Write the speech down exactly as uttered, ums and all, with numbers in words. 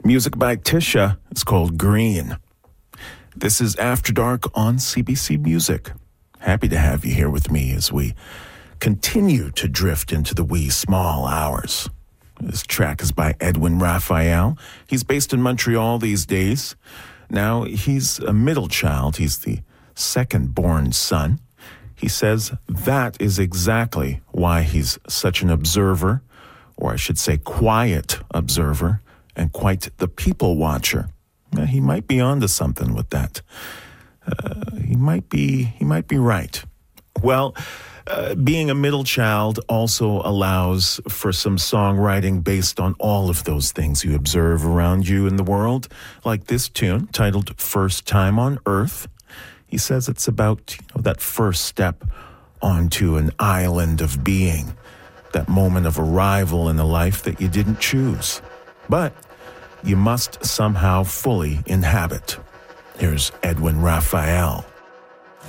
Music by Tisha. It's called Green. This is After Dark on C B C Music. Happy to have you here with me as we continue to drift into the wee small hours. This track is by Edwin Raphael. He's based in Montreal these days. Now, he's a middle child. He's the second-born son. He says that is exactly why he's such an observer, or I should say quiet observer, and quite the people watcher. Now, he might be onto something with that. Uh, he might be, he might be right. Well, uh, being a middle child also allows for some songwriting based on all of those things you observe around you in the world, like this tune titled First Time on Earth. He says it's about, you know, that first step onto an island of being, that moment of arrival in a life that you didn't choose, but you must somehow fully inhabit. Here's Edwin Raphael.